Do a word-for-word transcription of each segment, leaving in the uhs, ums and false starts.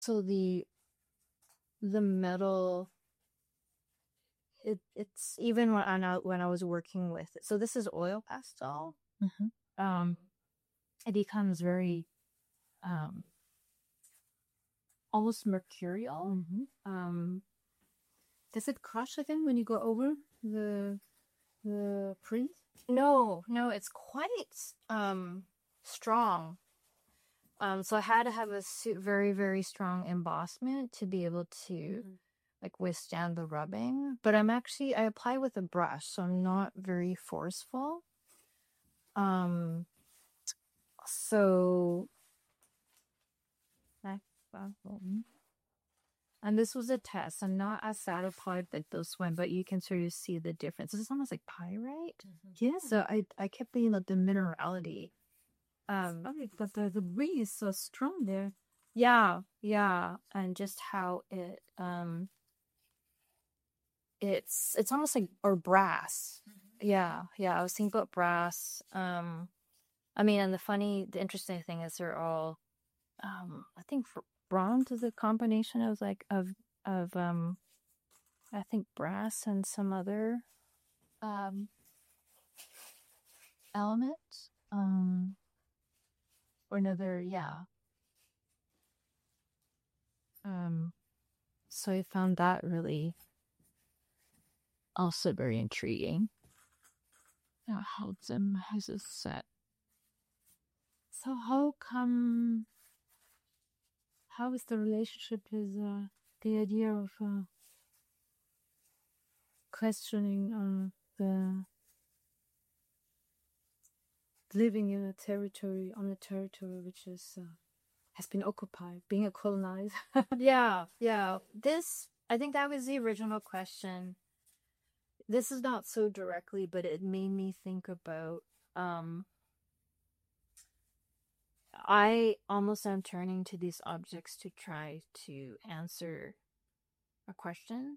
So the the metal, it it's even when I know- when I was working with it. So this is oil pastel. Mm-hmm. Um, it becomes very um almost mercurial. Mm-hmm. Um, does it crush again when you go over the the print? No, no, it's quite um strong. Um, so I had to have a su- very, very strong embossment to be able to Mm-hmm. like withstand the rubbing. But I'm actually I apply with a brush, so I'm not very forceful. Um, so and this was a test. I'm not as satisfied like this one, but you can sort of see the difference. It's almost like pyrite. Mm-hmm. Yeah. So I I kept being like the minerality. Um, Okay, but the, the breeze is so strong there. yeah, yeah, and just how it um it's it's almost like or brass. Yeah, yeah. I was thinking about brass. Um, I mean, and the funny, the interesting thing is they're all um I think for bronze is a combination of like of of um I think brass and some other um elements. Um or another, yeah. Um so I found that really also very intriguing. That holds them as a set. So how come how is the relationship with uh, the idea of uh, questioning uh, the living in a territory on a territory which is uh, has been occupied, being a colonized. Yeah, yeah. This, I think that was the original question. This is not so directly, but it made me think about. Um, I almost am turning to these objects to try to answer a question.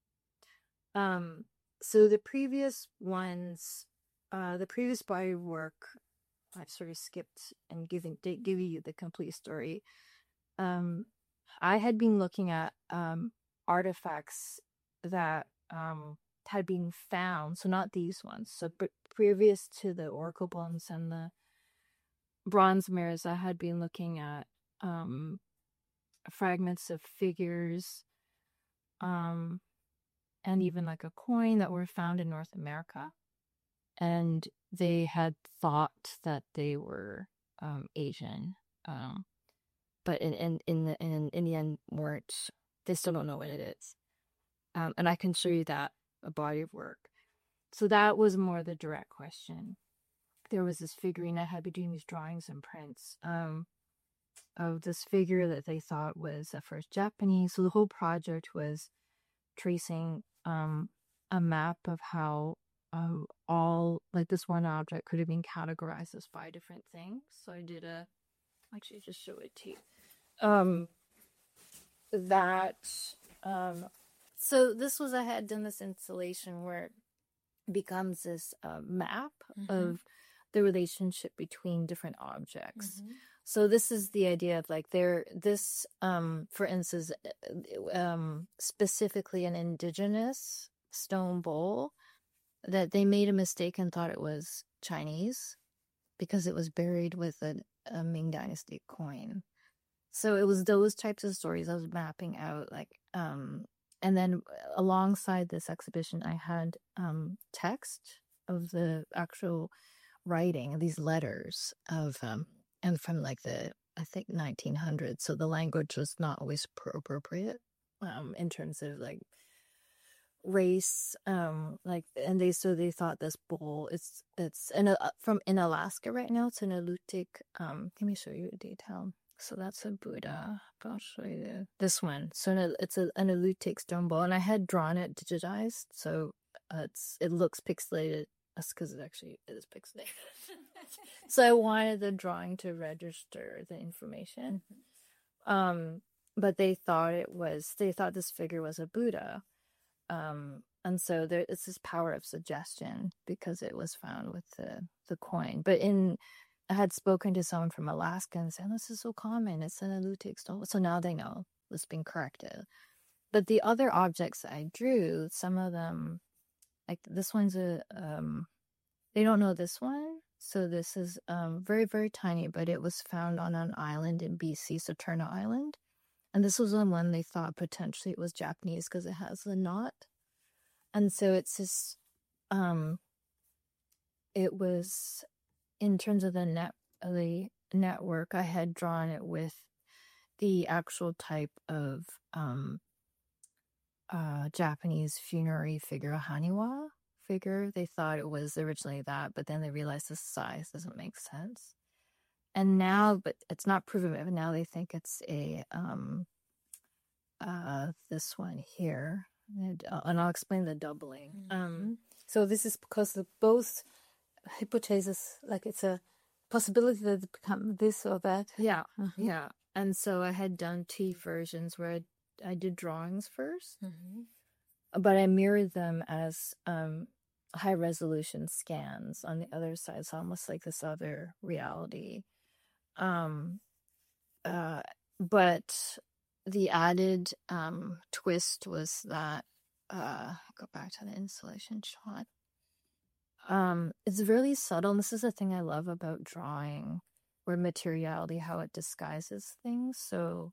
Um, so the previous ones, uh, the previous body work, I've sort of skipped and giving give you the complete story. Um, I had been looking at um, artifacts that um, had been found, so not these ones. So, but previous to the oracle bones and the bronze mirrors, I had been looking at um, fragments of figures, um, and even like a coin that were found in North America, and they had thought that they were um, Asian. Um, but in in in the in, in the end weren't. They still don't know what it is. Um, and I can show you that a body of work. So that was more the direct question. There was this figurine I had been doing these drawings and prints um, of this figure that they thought was at first Japanese. So the whole project was tracing um, a map of how um, all like this one object could have been categorized as five different things. So I did a actually just show it to you. Um, that um, so this was I had done this installation where it becomes this uh, map Mm-hmm. of the relationship between different objects. Mm-hmm. So this is the idea of like there this um for instance um specifically an indigenous stone bowl that they made a mistake and thought it was Chinese because it was buried with a, a Ming Dynasty coin. So it was those types of stories I was mapping out, like, um, and then alongside this exhibition, I had um, text of the actual writing, these letters of, um, and from like the, I think nineteen hundreds. So the language was not always appropriate um, in terms of like race, um, like, and they so they thought this bowl it's it's in a, from in Alaska right now. It's an Alutiiq. Um, let me show you a detail. So that's a Buddha. I'll show you this one. So it's a, an Alutiiq stone bowl, and I had drawn it digitized, so uh, it's it looks pixelated. That's because it actually is pixelated. So I wanted the drawing to register the information. Um, but they thought it was they thought this figure was a Buddha. Um, and so there it's this power of suggestion because it was found with the the coin. But in I had spoken to someone from Alaska and said, "This is so common. It's an Alutiiq stone." So now they know. was being corrected. But the other objects I drew, some of them, like this one's a, um, they don't know this one. So this is um, very, very tiny, but it was found on an island in B C, Saturna Island. And this was the one they thought potentially it was Japanese because it has a knot. And so it's this, um, it was, in terms of the net, the network, I had drawn it with the actual type of um, uh, Japanese funerary figure, a haniwa figure. They thought it was originally that, but then they realized the size doesn't make sense. And now, but it's not proven, but now they think it's a, um, uh, this one here. And, uh, and I'll explain the doubling. Mm-hmm. Um, so this is because the both hypotheses, like it's a possibility that it become this or that. Yeah, uh-huh. yeah. And so I had done two versions where I, I did drawings first, mm-hmm. but I mirrored them as um, high resolution scans on the other side. It's almost like this other reality. Um, uh, but the added um, twist was that, uh, go back to the installation shot. Um, it's really subtle. And this is the thing I love about drawing, or materiality, how it disguises things. So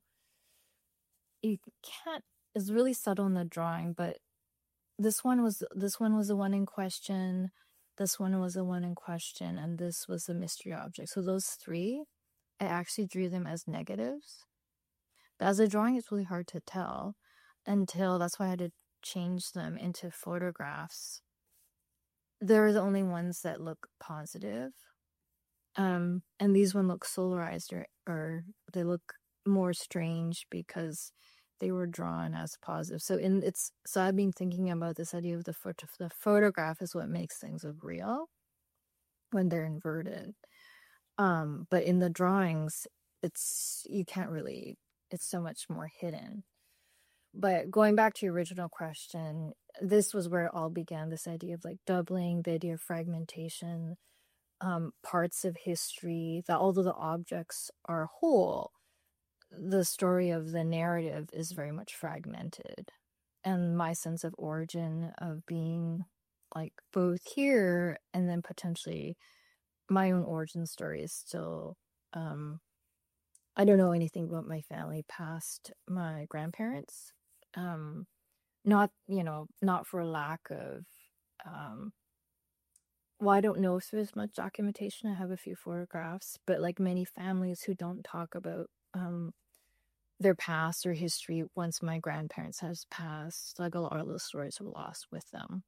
you can't, it's really subtle in the drawing, but this one was, this one was the one in question. This one was the one in question. And this was a mystery object. So those three, I actually drew them as negatives. But as a drawing, it's really hard to tell until, that's why I had to change them into photographs. They're the only ones that look positive. Um, and these one look solarized, or, or they look more strange because they were drawn as positive. So in it's, so I've been thinking about this idea of the photo, the photograph is what makes things look real when they're inverted. Um, but in the drawings, it's, you can't really, it's so much more hidden. But going back to your original question, this was where it all began, this idea of like doubling, the idea of fragmentation, um, parts of history, that although the objects are whole, the story of the narrative is very much fragmented. And my sense of origin of being like both here and then potentially my own origin story is still, um, I don't know anything about my family past my grandparents. Um, not, you know, not for lack of, um, well, I don't know if there's much documentation. I have a few photographs, but like many families who don't talk about, um, their past or history once my grandparents has passed, like a lot of those stories are lost with them.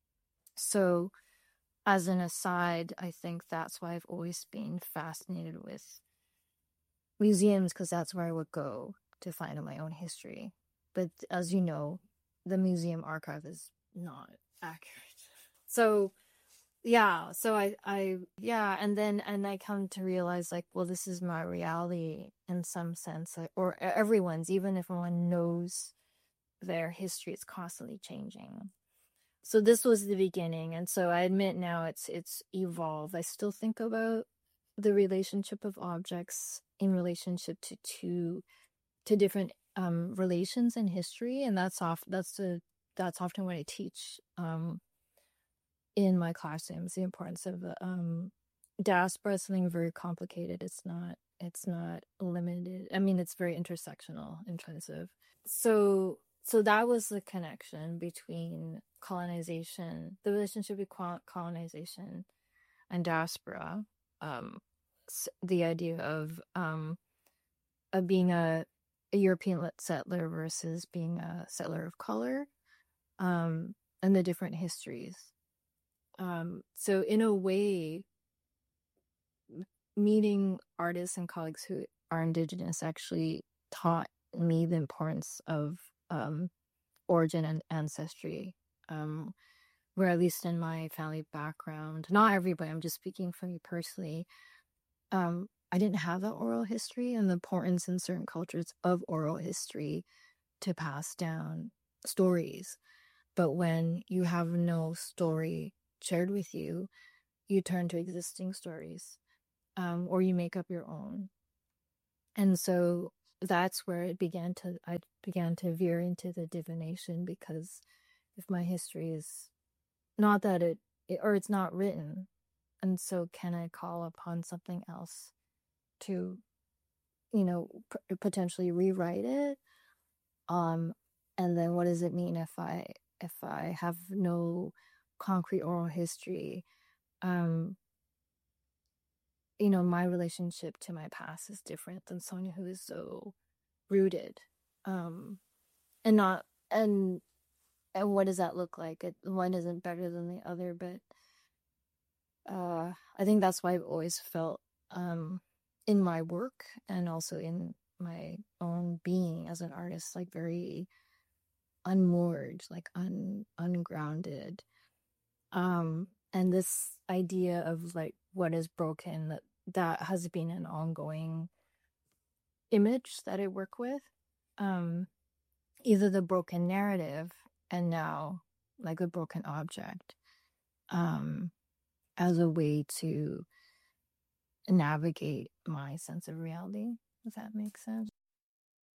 So as an aside, I think that's why I've always been fascinated with museums, because that's where I would go to find out my own history. But as you know, the museum archive is not accurate. So yeah, so I, I, yeah, and then, and I come to realize like, well, this is my reality in some sense, like, or everyone's, even if everyone knows their history, it's constantly changing. So this was the beginning. And so I admit now it's, it's evolved. I still think about the relationship of objects in relationship to two, to different um, relations in history. And that's off, that's the, that's often what I teach, um, in my classrooms, the importance of um, diaspora is something very complicated. It's not, it's not limited. I mean, it's very intersectional in terms of, so, so that was the connection between colonization, the relationship between colonization and diaspora. Um, the idea of, um, of being a, a European settler versus being a settler of color, um, and the different histories. Um, so in a way, meeting artists and colleagues who are Indigenous actually taught me the importance of um, origin and ancestry, um, where at least in my family background, not everybody, I'm just speaking for me personally, um, I didn't have that oral history and the importance in certain cultures of oral history to pass down stories. But when you have no story shared with you, you turn to existing stories, um, or you make up your own. And so that's where it began to I began to veer into the divination, because if my history is not that it, it or it's not written, and so can I call upon something else to, you know, p- potentially rewrite it? Um, and then what does it mean if I if I have no concrete oral history? Um, you know, my relationship to my past is different than someone who is so rooted. Um, and not and and what does that look like? It, one isn't better than the other, but uh, I think that's why I've always felt um, in my work and also in my own being as an artist, like very unmoored, like un ungrounded. Um, and this idea of like what is broken, that that has been an ongoing image that I work with. Um, either the broken narrative and now like a broken object, um, as a way to navigate my sense of reality. Does that make sense?